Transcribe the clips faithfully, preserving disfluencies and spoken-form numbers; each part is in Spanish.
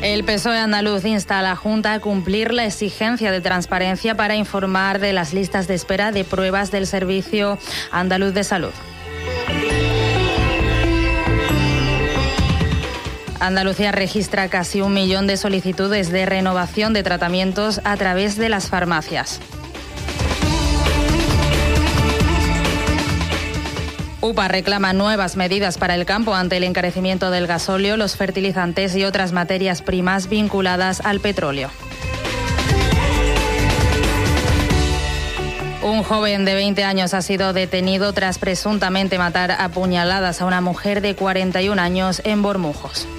El P S O E andaluz insta a la Junta a cumplir la exigencia de transparencia para informar de las listas de espera de pruebas del Servicio Andaluz de Salud. Andalucía registra casi un millón de solicitudes de renovación de tratamientos a través de las farmacias. UPA reclama nuevas medidas para el campo ante el encarecimiento del gasóleo, los fertilizantes y otras materias primas vinculadas al petróleo. Un joven de veinte años ha sido detenido tras presuntamente matar a puñaladas a una mujer de cuarenta y un años en Bormujos.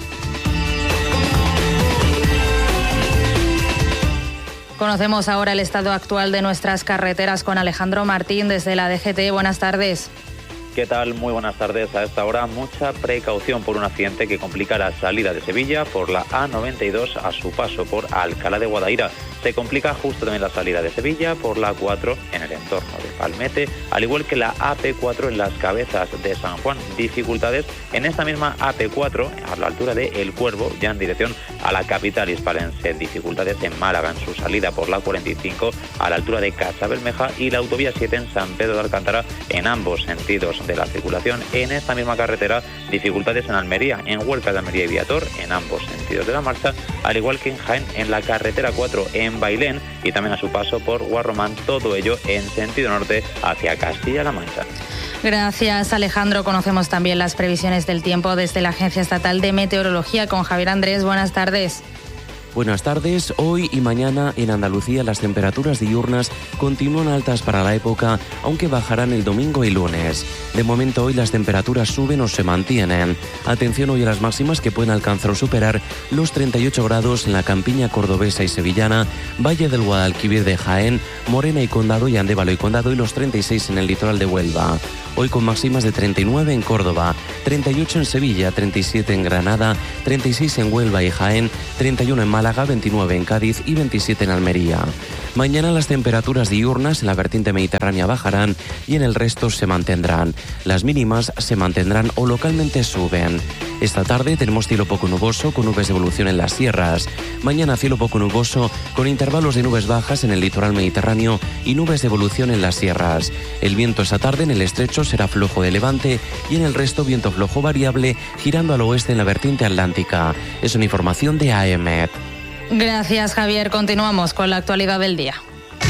Conocemos ahora el estado actual de nuestras carreteras con Alejandro Martín desde la D G T. Buenas tardes. ¿Qué tal? Muy buenas tardes. A esta hora mucha precaución por un accidente que complica la salida de Sevilla por la A noventa y dos a su paso por Alcalá de Guadaira. Se complica justo también la salida de Sevilla por la A cuatro en el entorno de Palmete, al igual que la A P cuatro en las Cabezas de San Juan. Dificultades en esta misma A P cuatro a la altura de El Cuervo, ya en dirección a la capital hispalense. Dificultades en Málaga en su salida por la cuarenta y cinco a la altura de Casabelmeja y la autovía siete en San Pedro de Alcántara en ambos sentidos de la circulación. En esta misma carretera, dificultades en Almería, en Huelca de Almería y Viator, en ambos sentidos de la marcha, al igual que en Jaén, en la carretera cuatro en Bailén y también a su paso por Guarromán, todo ello en sentido norte hacia Castilla-La Mancha. Gracias, Alejandro. Conocemos también las previsiones del tiempo desde la Agencia Estatal de Meteorología con Javier Andrés. Buenas tardes. Buenas tardes. Hoy y mañana en Andalucía las temperaturas diurnas continúan altas para la época, aunque bajarán el domingo y lunes. De momento hoy las temperaturas suben o se mantienen. Atención hoy a las máximas que pueden alcanzar o superar los treinta y ocho grados en la campiña cordobesa y sevillana, Valle del Guadalquivir de Jaén, Morena y Condado y Andévalo y Condado y los treinta y seis en el litoral de Huelva. Hoy con máximas de treinta y nueve en Córdoba, treinta y ocho en Sevilla, treinta y siete en Granada, treinta y seis en Huelva y Jaén, treinta y uno en Málaga, veintinueve en Cádiz y veintisiete en Almería. Mañana las temperaturas diurnas en la vertiente mediterránea bajarán y en el resto se mantendrán. Las mínimas se mantendrán o localmente suben. Esta tarde tenemos cielo poco nuboso con nubes de evolución en las sierras. Mañana cielo poco nuboso con intervalos de nubes bajas en el litoral mediterráneo y nubes de evolución en las sierras. El viento esta tarde en el estrecho será flojo de levante y en el resto viento flojo variable girando al oeste en la vertiente atlántica. Es una información de A E M E T. Gracias, Javier. Continuamos con la actualidad del día.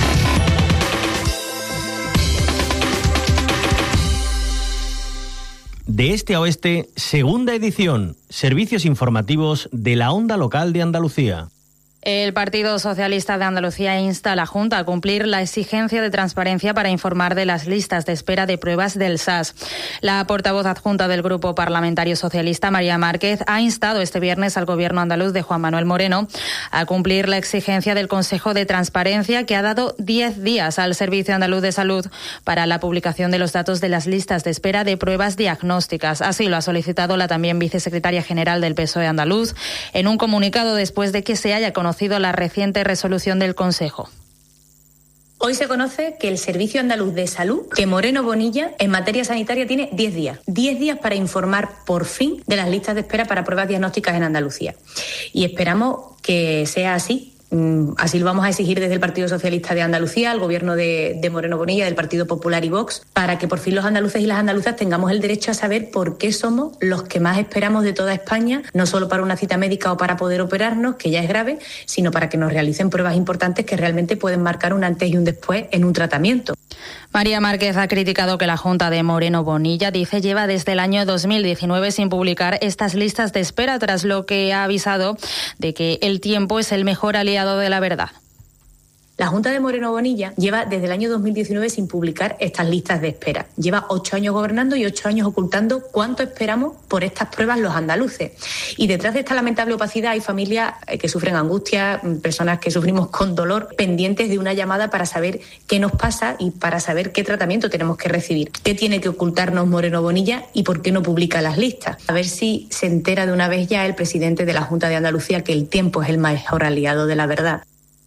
De este a oeste, segunda edición. Servicios informativos de la Onda Local de Andalucía. El Partido Socialista de Andalucía insta a la Junta a cumplir la exigencia de transparencia para informar de las listas de espera de pruebas del S A S. La portavoz adjunta del Grupo Parlamentario Socialista, María Márquez, ha instado este viernes al Gobierno andaluz de Juan Manuel Moreno a cumplir la exigencia del Consejo de Transparencia, que ha dado diez días al Servicio Andaluz de Salud para la publicación de los datos de las listas de espera de pruebas diagnósticas. Así lo ha solicitado la también vicesecretaria general del P S O E andaluz en un comunicado después de que se haya conocido la reciente resolución del Consejo. Hoy se conoce que el Servicio Andaluz de Salud, que Moreno Bonilla, en materia sanitaria tiene diez días. diez días para informar por fin de las listas de espera para pruebas diagnósticas en Andalucía. Y esperamos que sea así. Así lo vamos a exigir desde el Partido Socialista de Andalucía, al Gobierno de, de Moreno Bonilla, del Partido Popular y Vox, para que por fin los andaluces y las andaluzas tengamos el derecho a saber por qué somos los que más esperamos de toda España, no solo para una cita médica o para poder operarnos, que ya es grave, sino para que nos realicen pruebas importantes que realmente pueden marcar un antes y un después en un tratamiento. María Márquez ha criticado que la Junta de Moreno Bonilla, dice, lleva desde el año dos mil diecinueve sin publicar estas listas de espera, tras lo que ha avisado de que el tiempo es el mejor aliado de la verdad. La Junta de Moreno Bonilla lleva desde el año dos mil diecinueve sin publicar estas listas de espera. Lleva ocho años gobernando y ocho años ocultando cuánto esperamos por estas pruebas los andaluces. Y detrás de esta lamentable opacidad hay familias que sufren angustia, personas que sufrimos con dolor, pendientes de una llamada para saber qué nos pasa y para saber qué tratamiento tenemos que recibir. ¿Qué tiene que ocultarnos Moreno Bonilla y por qué no publica las listas? A ver si se entera de una vez ya el presidente de la Junta de Andalucía que el tiempo es el mejor aliado de la verdad.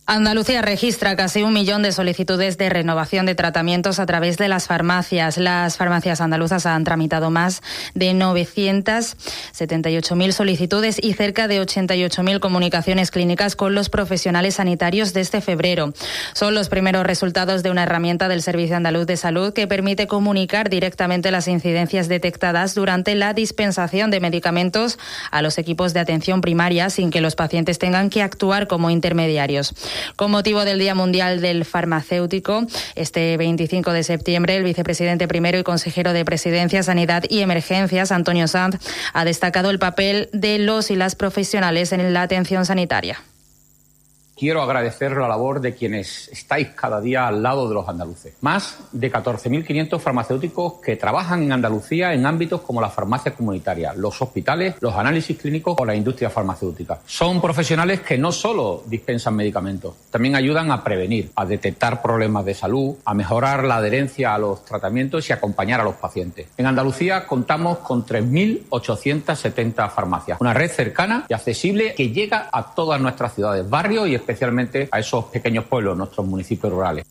Andalucía registra casi un millón de solicitudes de renovación de tratamientos a través de las farmacias. Las farmacias andaluzas han tramitado más de novecientas setenta y ocho mil solicitudes y cerca de ochenta y ocho mil comunicaciones clínicas con los profesionales sanitarios desde febrero. Son los primeros resultados de una herramienta del Servicio Andaluz de Salud que permite comunicar directamente las incidencias detectadas durante la dispensación de medicamentos a los equipos de atención primaria sin que los pacientes tengan que actuar como intermediarios. Con motivo del Día Mundial del Farmacéutico, este veinticinco de septiembre, el vicepresidente primero y consejero de Presidencia, Sanidad y Emergencias, Antonio Sanz, ha destacado el papel de los y las profesionales en la atención sanitaria. Quiero agradecer la labor de quienes estáis cada día al lado de los andaluces. Más de catorce mil quinientos farmacéuticos que trabajan en Andalucía en ámbitos como las farmacias comunitarias, los hospitales, los análisis clínicos o la industria farmacéutica. Son profesionales que no solo dispensan medicamentos, también ayudan a prevenir, a detectar problemas de salud, a mejorar la adherencia a los tratamientos y a acompañar a los pacientes. En Andalucía contamos con tres mil ochocientas setenta farmacias, una red cercana y accesible que llega a todas nuestras ciudades, barrios y especialmente a esos pequeños pueblos, nuestros municipios rurales.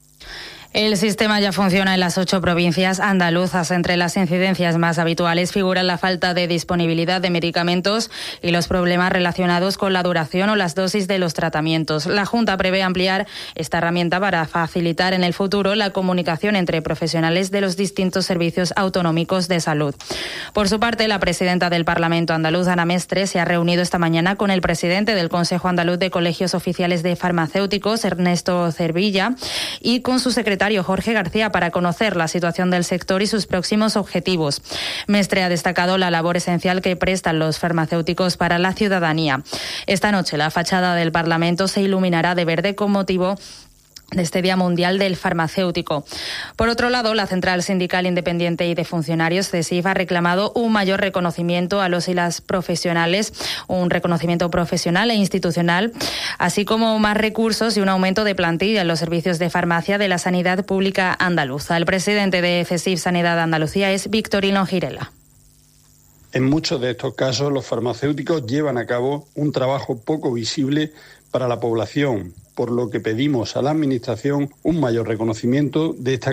El sistema ya funciona en las ocho provincias andaluzas. Entre las incidencias más habituales figuran la falta de disponibilidad de medicamentos y los problemas relacionados con la duración o las dosis de los tratamientos. La Junta prevé ampliar esta herramienta para facilitar en el futuro la comunicación entre profesionales de los distintos servicios autonómicos de salud. Por su parte, la presidenta del Parlamento andaluz, Ana Mestre, se ha reunido esta mañana con el presidente del Consejo Andaluz de Colegios Oficiales de Farmacéuticos, Ernesto Cervilla, y con su secretario Jorge García para conocer la situación del sector y sus próximos objetivos. Mestre ha destacado la labor esencial que prestan los farmacéuticos para la ciudadanía. Esta noche la fachada del Parlamento se iluminará de verde con motivo de este Día Mundial del Farmacéutico. Por otro lado, la Central Sindical Independiente y de Funcionarios, CESIF, ha reclamado un mayor reconocimiento a los y las profesionales, un reconocimiento profesional e institucional, así como más recursos y un aumento de plantilla en los servicios de farmacia de la sanidad pública andaluza. El presidente de CESIF Sanidad Andalucía es Victorino Girela. En muchos de estos casos, los farmacéuticos llevan a cabo un trabajo poco visible para la población, por lo que pedimos a la Administración un mayor reconocimiento de esta